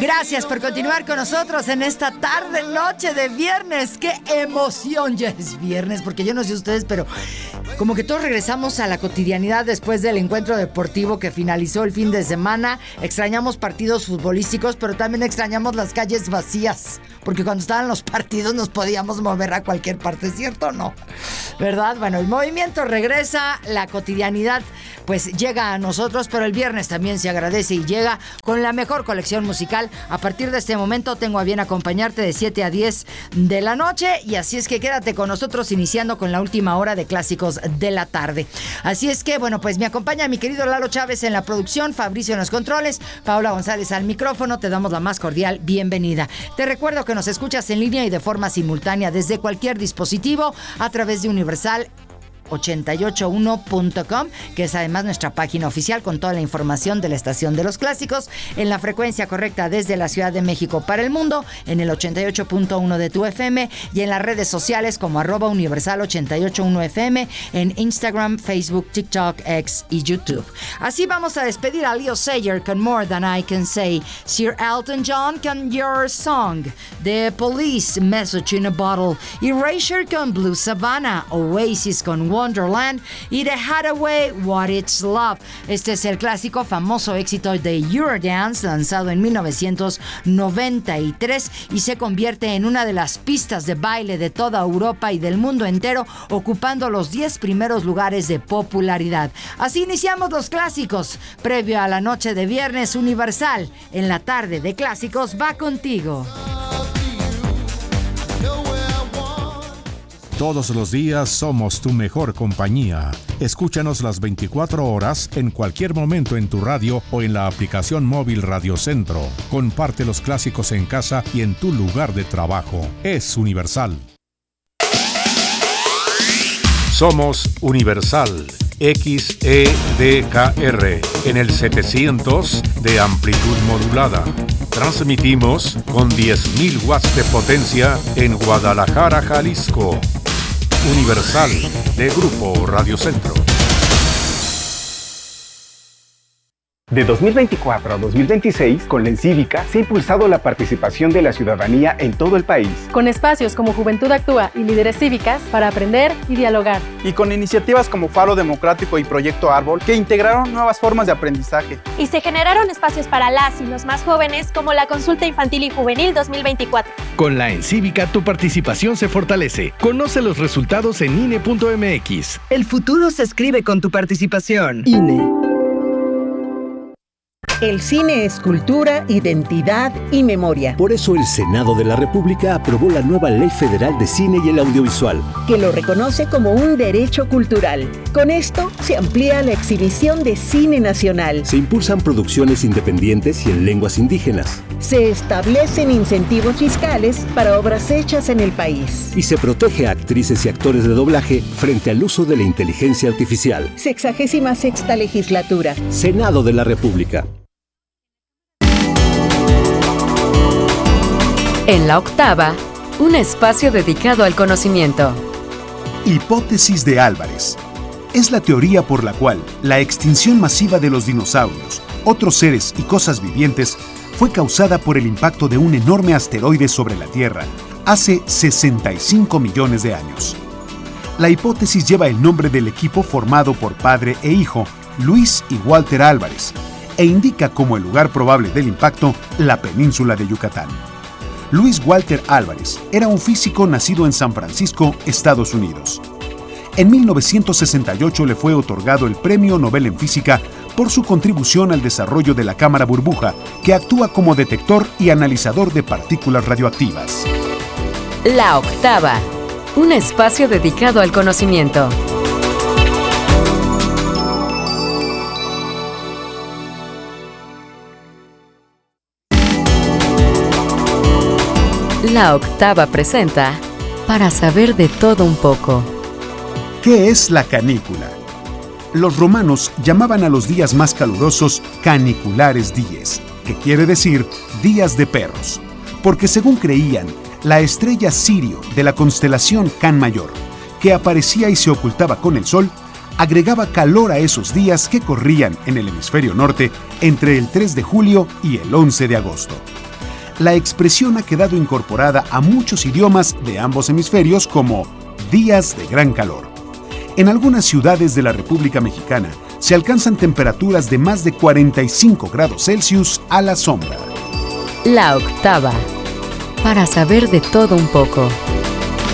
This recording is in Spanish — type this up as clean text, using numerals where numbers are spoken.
Gracias por continuar con nosotros en esta tarde, noche de viernes. ¡Qué emoción! Ya es viernes, porque yo no sé ustedes, pero como que todos regresamos a la cotidianidad después del encuentro deportivo que finalizó el fin de semana. Extrañamos partidos futbolísticos, pero también extrañamos las calles vacías, porque cuando estaban los partidos nos podíamos mover a cualquier parte, ¿cierto o no? ¿Verdad? Bueno, el movimiento regresa, la cotidianidad pues llega a nosotros, pero el viernes también se agradece y llega con la mejor colección musical. A partir de este momento tengo a bien acompañarte de 7 a 10 de la noche, y así es que quédate con nosotros iniciando con la última hora de clásicos de la tarde. Así es que, bueno, pues me acompaña mi querido Lalo Chávez en la producción, Fabricio en los controles, Paola González al micrófono. Te damos la más cordial bienvenida. Te recuerdo que nos escuchas en línea y de forma simultánea desde cualquier dispositivo a través de Universal 881.com, que es además nuestra página oficial con toda la información de la estación de los clásicos, en la frecuencia correcta desde la Ciudad de México para el mundo, en el 88.1 de tu FM, y en las redes sociales como @universal881fm, en Instagram, Facebook, TikTok, X y YouTube. Así vamos a despedir a Leo Sayer con More Than I Can Say, Sir Elton John con Your Song, The Police, Message in a Bottle, Erasure con Blue Savannah, Oasis con Wonderland y The Hathaway, What It's Love. Este es el clásico famoso éxito de Eurodance, lanzado en 1993, y se convierte en una de las pistas de baile de toda Europa y del mundo entero, ocupando los 10 primeros lugares de popularidad. Así iniciamos los clásicos, previo a la noche de viernes. Universal en la tarde de clásicos va contigo. Todos los días somos tu mejor compañía. Escúchanos las 24 horas en cualquier momento en tu radio o en la aplicación móvil Radio Centro. Comparte los clásicos en casa y en tu lugar de trabajo. Es Universal. Somos Universal XEDKR en el 700 de amplitud modulada. Transmitimos con 10.000 watts de potencia en Guadalajara, Jalisco. Universal, de Grupo Radio Centro. De 2024 a 2026, con la Encívica se ha impulsado la participación de la ciudadanía en todo el país. Con espacios como Juventud Actúa y Líderes Cívicas para aprender y dialogar. Y con iniciativas como Faro Democrático y Proyecto Árbol, que integraron nuevas formas de aprendizaje. Y se generaron espacios para las y los más jóvenes, como la Consulta Infantil y Juvenil 2024. Con la Encívica tu participación se fortalece. Conoce los resultados en INE.mx. El futuro se escribe con tu participación. INE. El cine es cultura, identidad y memoria. Por eso el Senado de la República aprobó la nueva Ley Federal de Cine y el Audiovisual, que lo reconoce como un derecho cultural. Con esto se amplía la exhibición de cine nacional. Se impulsan producciones independientes y en lenguas indígenas. Se establecen incentivos fiscales para obras hechas en el país. Y se protege a actrices y actores de doblaje frente al uso de la inteligencia artificial. 66ª Legislatura. Senado de la República. En la octava, un espacio dedicado al conocimiento. Hipótesis de Álvarez. Es la teoría por la cual la extinción masiva de los dinosaurios, otros seres y cosas vivientes fue causada por el impacto de un enorme asteroide sobre la Tierra hace 65 millones de años. La hipótesis lleva el nombre del equipo formado por padre e hijo, Luis y Walter Álvarez, e indica como el lugar probable del impacto la península de Yucatán. Luis Walter Álvarez era un físico nacido en San Francisco, Estados Unidos. En 1968 le fue otorgado el Premio Nobel en Física por su contribución al desarrollo de la cámara burbuja, que actúa como detector y analizador de partículas radioactivas. La octava, un espacio dedicado al conocimiento. La octava presenta Para saber de todo un poco. ¿Qué es la canícula? Los romanos llamaban a los días más calurosos caniculares dies, que quiere decir días de perros, porque según creían, la estrella Sirio de la constelación Can Mayor, que aparecía y se ocultaba con el sol, agregaba calor a esos días que corrían en el hemisferio norte entre el 3 de julio y el 11 de agosto. la expresión ha quedado incorporada a muchos idiomas de ambos hemisferios como días de gran calor. En algunas ciudades de la República Mexicana se alcanzan temperaturas de más de 45 grados Celsius a la sombra. La octava. Para saber de todo un poco.